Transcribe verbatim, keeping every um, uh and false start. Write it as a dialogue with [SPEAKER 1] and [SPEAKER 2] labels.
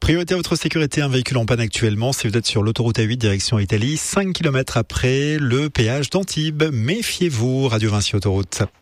[SPEAKER 1] Priorité à votre sécurité, un véhicule en panne actuellement. Si vous êtes sur l'autoroute A huit direction Italie, cinq kilomètres après le péage d'Antibes. Méfiez-vous, Radio Vinci Autoroute.